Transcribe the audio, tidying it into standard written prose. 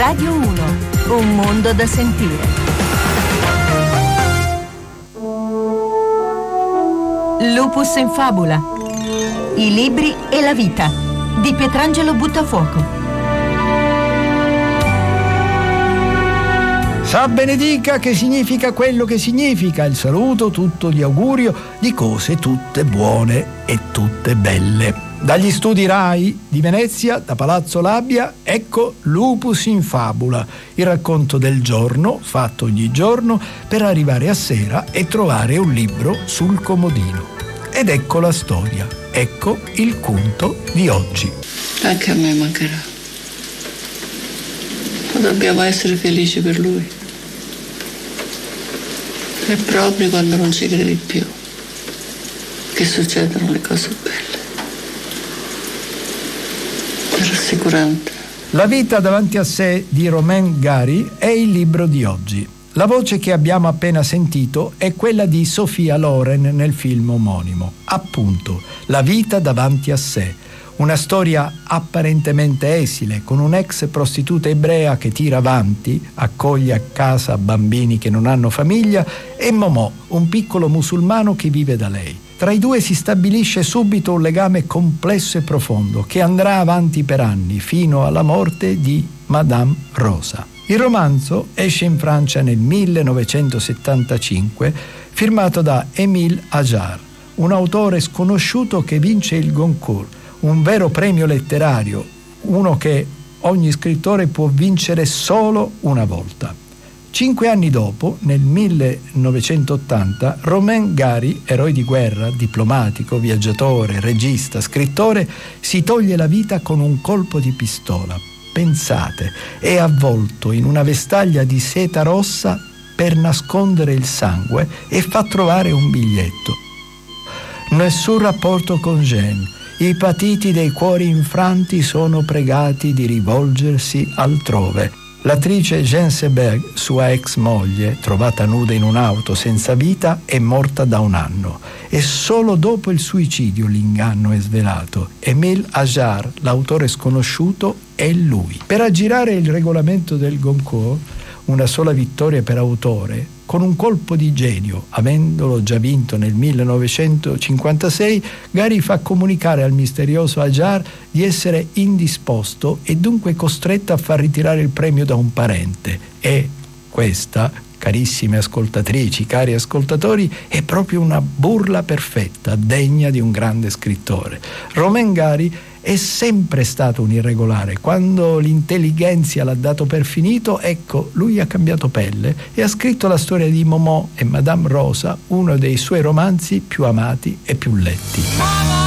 Radio 1, un mondo da sentire. Lupus in fabula. I libri e la vita di Pietrangelo Buttafuoco. Sa benedica che significa quello che significa il saluto, tutto di augurio di cose tutte buone e tutte belle. Dagli studi RAI di Venezia, da Palazzo Labbia, ecco Lupus in fabula, il racconto del giorno, fatto ogni giorno, per arrivare a sera e trovare un libro sul comodino. Ed ecco la storia, ecco il conto di oggi. Anche a me mancherà. Ma dobbiamo essere felici per lui. È proprio quando non ci credi più che succedono le cose belle. È rassicurante. La vita davanti a sé di Romain Gary è il libro di oggi. La voce che abbiamo appena sentito è quella di Sophia Loren nel film omonimo. Appunto, La vita davanti a sé. Una storia apparentemente esile, con un'ex prostituta ebrea che tira avanti, accoglie a casa bambini che non hanno famiglia, e Momò, un piccolo musulmano che vive da lei. Tra i due si stabilisce subito un legame complesso e profondo che andrà avanti per anni, fino alla morte di Madame Rosa. Il romanzo esce in Francia nel 1975, firmato da Émile Ajar, un autore sconosciuto che vince il Goncourt, un vero premio letterario, uno che ogni scrittore può vincere solo una volta. 5 anni dopo, nel 1980, Romain Gary, eroe di guerra, diplomatico, viaggiatore, regista, scrittore, si toglie la vita con un colpo di pistola. Pensate, è avvolto in una vestaglia di seta rossa per nascondere il sangue e fa trovare un biglietto. Nessun rapporto con Jeanne. I patiti dei cuori infranti sono pregati di rivolgersi altrove. L'attrice Jeanne Seberg, sua ex moglie, trovata nuda in un'auto senza vita, è morta da 1 anno. E solo dopo il suicidio l'inganno è svelato. Émile Ajar, l'autore sconosciuto, è lui. Per aggirare il regolamento del Goncourt, una sola vittoria per autore, con un colpo di genio, avendolo già vinto nel 1956, Gary fa comunicare al misterioso Ajar di essere indisposto e dunque costretto a far ritirare il premio da un parente. E questa, carissime ascoltatrici, cari ascoltatori, è proprio una burla perfetta, degna di un grande scrittore. Romain Gary è sempre stato un irregolare. Quando l'intellighenzia l'ha dato per finito, ecco, lui ha cambiato pelle e ha scritto la storia di Momò e Madame Rosa, uno dei suoi romanzi più amati e più letti.